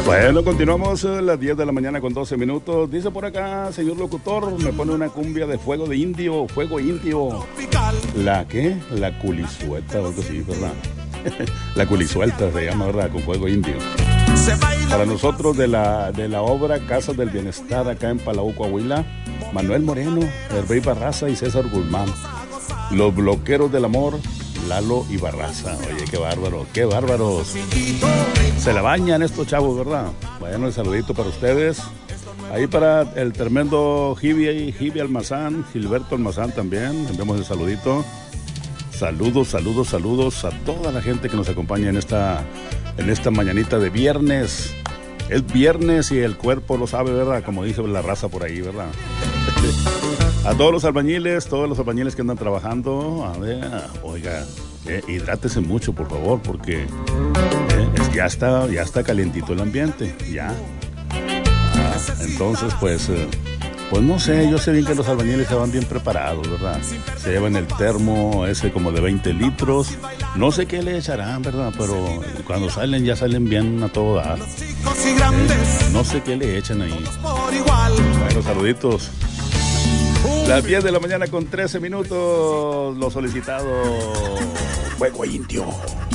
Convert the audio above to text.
Bueno, continuamos a las 10 de la mañana con 12 minutos. Dice por acá, señor locutor, me pone una cumbia de fuego indio. ¿La qué? La culisuelta o algo así, ¿verdad? La culisuelta se llama, ¿verdad? Con fuego indio. Para nosotros de la obra Casas del Bienestar acá en Palau, Coahuila, Manuel Moreno, Hervé Barraza y César Guzmán. Los bloqueros del amor, Lalo y Barraza. Oye, qué bárbaro, qué bárbaros. Se la bañan estos chavos, ¿verdad? Vayan un saludito para ustedes. Ahí para el tremendo Jibi Almazán, Gilberto Almazán también. Enviamos el saludito. Saludos a toda la gente que nos acompaña en esta mañanita de viernes. Es viernes y el cuerpo lo sabe, ¿verdad? Como dice la raza por ahí, ¿verdad? A todos los albañiles que andan trabajando, a ver, oiga, hidrátese mucho, por favor, porque ya está calientito el ambiente, ya. Entonces, pues no sé, yo sé bien que los albañiles se van bien preparados, ¿verdad? Se llevan el termo ese como de 20 litros, no sé qué le echarán, ¿verdad? Pero cuando salen, ya salen bien a todo dar. No sé qué le echan ahí. Bueno, saluditos. Las 10 de la mañana con 13 minutos, lo solicitado Fuego Indio.